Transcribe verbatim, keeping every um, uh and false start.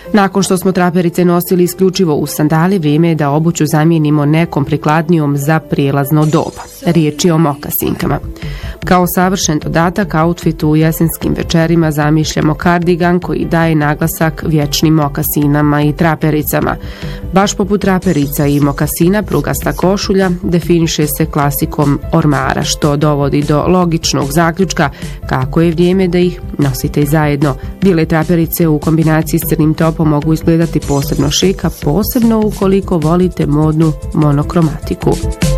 Nakon što smo traperice nosili isključivo u sandali, vrijeme je da obuću zamijenimo nekom prikladnijom za prijelazno doba. Riječ je o mokasinkama. Kao savršen dodatak outfitu u jesenskim večerima zamišljamo kardigan koji daje naglasak vječnim mokasinama i trapericama. Baš poput traperica i mokasina, prugasta košulja definiše se klasikom ormara, što dovodi do logičnog zaključka kako je vrijeme da ih nosite zajedno. Bijele traperice u kombinaciji s crnim topom mogu izgledati posebno šika, posebno ukoliko volite modnu monokromatiku.